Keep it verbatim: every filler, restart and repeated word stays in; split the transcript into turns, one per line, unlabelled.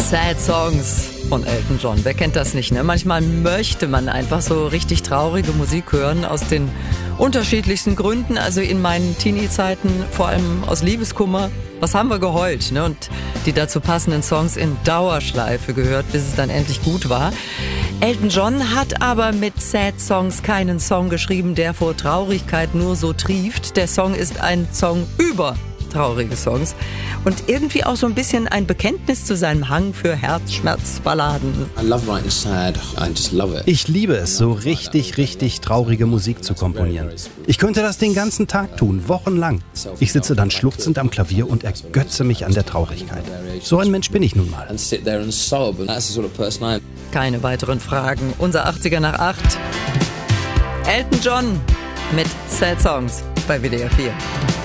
Sad Songs von Elton John. Wer kennt das nicht, ne? Manchmal möchte man einfach so richtig traurige Musik hören aus den unterschiedlichsten Gründen. Also in meinen Teenie-Zeiten vor allem aus Liebeskummer. Was haben wir geheult, ne? Und die dazu passenden Songs in Dauerschleife gehört, bis es dann endlich gut war. Elton John hat aber mit Sad Songs keinen Song geschrieben, der vor Traurigkeit nur so trieft. Der Song ist ein Song über traurige Songs und irgendwie auch so ein bisschen ein Bekenntnis zu seinem Hang für Herzschmerzballaden.
Ich liebe es, so richtig, richtig traurige Musik zu komponieren. Ich könnte das den ganzen Tag tun, wochenlang. Ich sitze dann schluchzend am Klavier und ergötze mich an der Traurigkeit. So ein Mensch bin ich nun mal.
Keine weiteren Fragen. Unser achtziger nach acht. Elton John mit Sad Songs bei W D R vier.